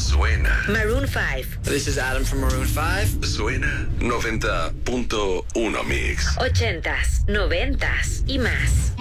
Suena. Maroon 5. This is Adam from Maroon 5. Suena 90.1 Mix. 80s, 90s y más.